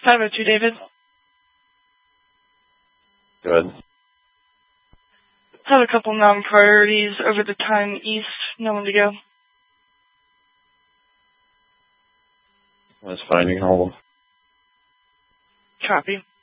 502, David. Good. Have a couple non-priorities over the time east. No one to go. That's fine. You can hold them. Copy.